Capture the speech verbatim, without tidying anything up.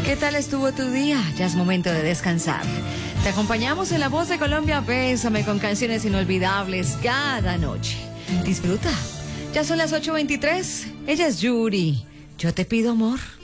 ¿Qué tal estuvo tu día? Ya es momento de descansar. Te acompañamos en La Voz de Colombia. Bésame con canciones inolvidables cada noche. Disfruta. Ya son las ocho veintitrés. Ella es Yuri. Yo te pido amor.